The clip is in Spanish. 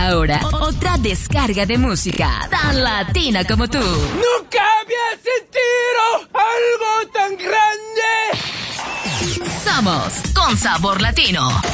Ahora, otra descarga de música tan latina como tú. ¡Nunca había sentido algo tan grande! Somos Con Sabor Latino.